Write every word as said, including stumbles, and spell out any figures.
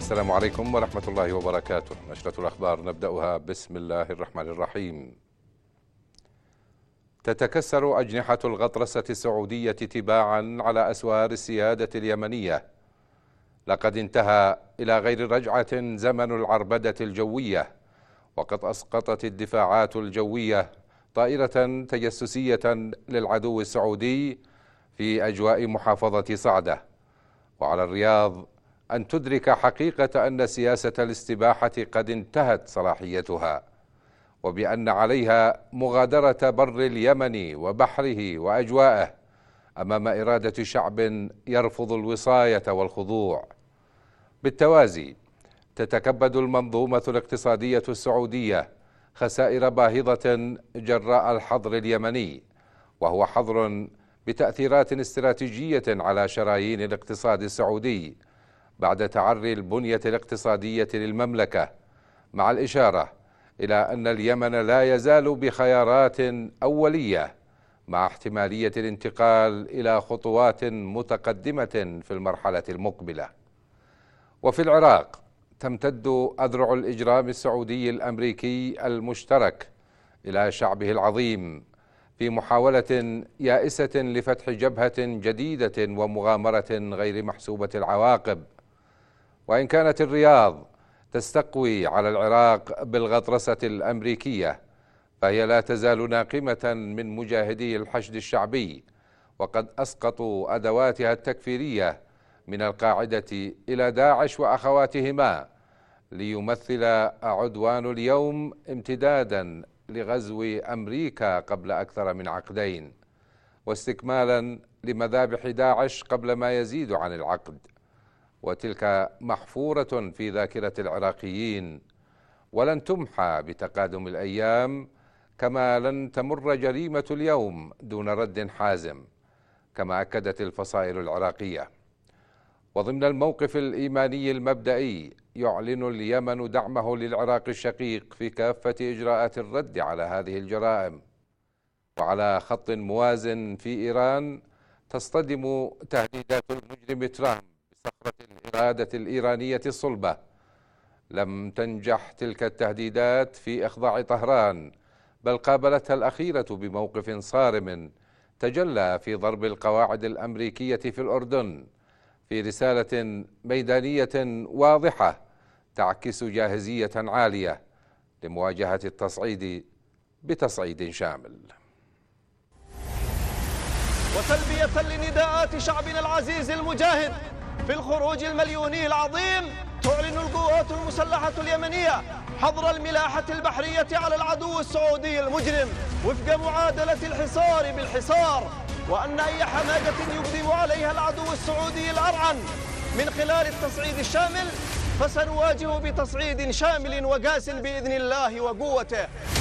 السلام عليكم ورحمة الله وبركاته. نشرة الأخبار نبدأها بسم الله الرحمن الرحيم. تتكسر أجنحة الغطرسة السعودية تباعا على أسوار السيادة اليمنية. لقد انتهى إلى غير رجعة زمن العربدة الجوية، وقد أسقطت الدفاعات الجوية طائرة تجسسية للعدو السعودي في أجواء محافظة صعدة. وعلى الرياض أن تدرك حقيقة أن سياسة الاستباحة قد انتهت صلاحيتها، وبأن عليها مغادرة بر اليمن وبحره وأجواءه أمام إرادة شعب يرفض الوصاية والخضوع. بالتوازي تتكبد المنظومة الاقتصادية السعودية خسائر باهظة جراء الحظر اليمني، وهو حظر بتأثيرات استراتيجية على شرايين الاقتصاد السعودي بعد تعري البنية الاقتصادية للمملكة، مع الإشارة إلى أن اليمن لا يزال بخيارات أولية مع احتمالية الانتقال إلى خطوات متقدمة في المرحلة المقبلة. وفي العراق تمتد أذرع الإجرام السعودي الأمريكي المشترك إلى شعبه العظيم في محاولة يائسة لفتح جبهة جديدة ومغامرة غير محسوبة العواقب. وإن كانت الرياض تستقوي على العراق بالغطرسة الأمريكية، فهي لا تزال ناقمة من مجاهدي الحشد الشعبي، وقد أسقطوا أدواتها التكفيرية من القاعدة إلى داعش وأخواتهما، ليمثل عدوان اليوم امتدادا لغزو أمريكا قبل أكثر من عقدين، واستكمالا لمذابح داعش قبل ما يزيد عن العقد. وتلك محفورة في ذاكرة العراقيين ولن تمحى بتقادم الأيام، كما لن تمر جريمة اليوم دون رد حازم، كما أكدت الفصائل العراقية. وضمن الموقف الإيماني المبدئي يعلن اليمن دعمه للعراق الشقيق في كافة إجراءات الرد على هذه الجرائم. وعلى خط موازن في إيران تصطدم تهديدات المجرم ترامب بصخرة الإرادة الإيرانية الصلبة. لم تنجح تلك التهديدات في إخضاع طهران، بل قابلتها الأخيرة بموقف صارم تجلى في ضرب القواعد الأمريكية في الأردن، في رسالة ميدانية واضحة تعكس جاهزية عالية لمواجهة التصعيد بتصعيد شامل. وتلبية لنداءات شعبنا العزيز المجاهد في الخروج المليوني العظيم، تعلن القوات المسلحة اليمنية حظر الملاحة البحرية على العدو السعودي المجرم وفق معادلة الحصار بالحصار، وأن أي حماقة يقدم عليها العدو السعودي الأرعن من خلال التصعيد الشامل فسنواجه بتصعيد شامل وقاس بإذن الله وقوته.